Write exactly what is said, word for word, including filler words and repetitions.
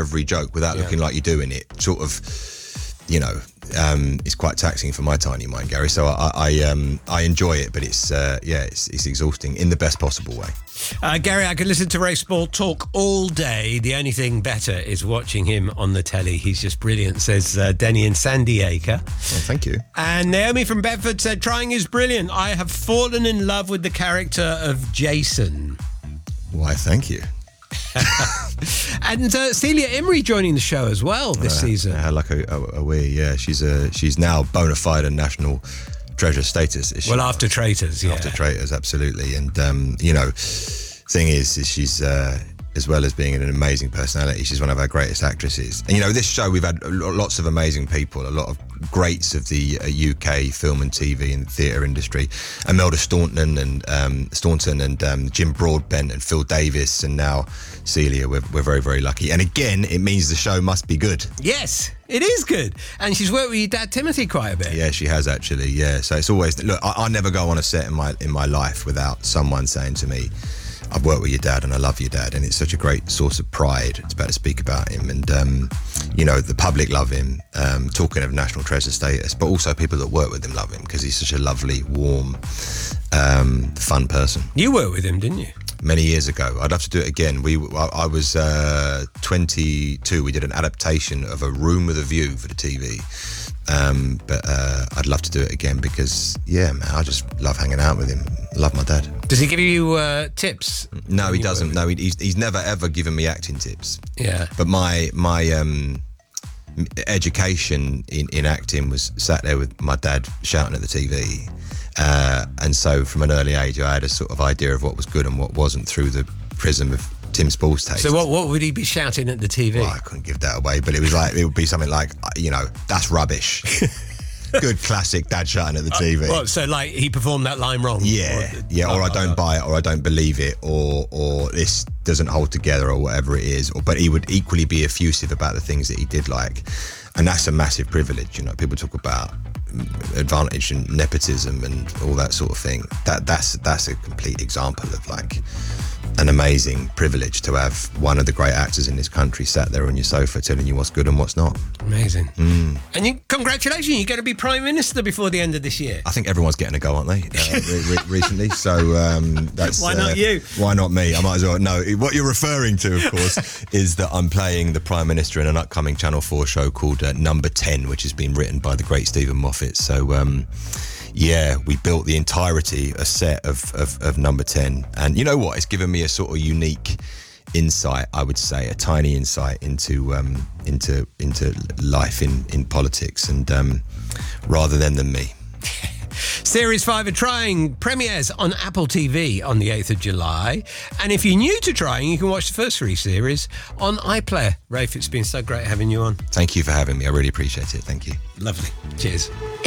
every joke without Yeah. looking like you're doing it, sort of, you know, um, it's quite taxing for my tiny mind, Gary. So I, I, um, I enjoy it, but it's, uh, yeah, it's, it's exhausting in the best possible way. Uh, Gary, I could listen to Ray Spall talk all day. The only thing better is watching him on the telly. He's just brilliant, says uh, Denny in San Diego. Oh, thank you. And Naomi from Bedford said, trying is brilliant. I have fallen in love with the character of Jason. Why, thank you. And uh, Celia Imrie joining the show as well this uh, season. Uh, like a, a, a we, yeah. She's a, she's now bona fide and national treasure status. Is she? Well, after Traitors, yeah. After Traitors, absolutely. And, um, you know, thing is, is she's, uh, as well as being an amazing personality, she's one of our greatest actresses. And, you know, this show, we've had lots of amazing people, a lot of greats of the uh, U K film and T V and theatre industry. Imelda Staunton and, um, Staunton and um, Jim Broadbent and Phil Davis, and now Celia. We're, we're very, very lucky. And again, it means the show must be good. Yes, it is good. And she's worked with your dad, Timothy, quite a bit. Yeah, she has actually, yeah. So it's always, look, I, I never go on a set in my in my life without someone saying to me, I've worked with your dad and I love your dad, and it's such a great source of pride. It's better to speak about him, and um, you know, the public love him, um, talking of national treasure status, but also people that work with him love him because he's such a lovely, warm, um, fun person. You worked with him, didn't you? Many years ago. I'd love to do it again. We, I, I was uh, twenty-two. We did an adaptation of A Room with a View for the T V. Um, but uh, I'd love to do it again because, yeah, man, I just love hanging out with him. Love my dad. Does he give you uh, tips? No, he doesn't. No, he, he's, he's never ever given me acting tips. Yeah. But my my um, education in, in acting was sat there with my dad shouting at the T V. Uh, and so from an early age, I had a sort of idea of what was good and what wasn't through the prism of Tim Spall's taste. So what what would he be shouting at the T V? Well, I couldn't give that away, but it was like, it would be something like, you know, that's rubbish. Good classic dad shouting at the T V. Uh, what, so like he performed that line wrong? Yeah, or, yeah, or oh, I don't oh, buy it, or I don't believe it, or or this doesn't hold together, or whatever it is. Or, but he would equally be effusive about the things that he did like, and that's a massive privilege. You know, people talk about advantage and nepotism and all that sort of thing. That that's that's a complete example of like an amazing privilege to have one of the great actors in this country sat there on your sofa telling you what's good and what's not. Amazing. Mm. And you, congratulations, you're going to be Prime Minister before the end of this year. I think everyone's getting a go, aren't they, uh, re- re- recently? So um, that's... Why not uh, you? Why not me? I might as well... No, what you're referring to, of course, is that I'm playing the Prime Minister in an upcoming Channel four show called uh, Number ten, which has been written by the great Stephen Moffat. So... Um, yeah, we built the entirety, a set of, of, of Number ten. And you know what? It's given me a sort of unique insight, I would say, a tiny insight into um, into into life in, in politics, and um, rather than than me. Series five of Trying premieres on Apple T V on the eighth of July. And if you're new to Trying, you can watch the first three series on iPlayer. Rafe, it's been so great having you on. Thank you for having me. I really appreciate it. Thank you. Lovely. Cheers.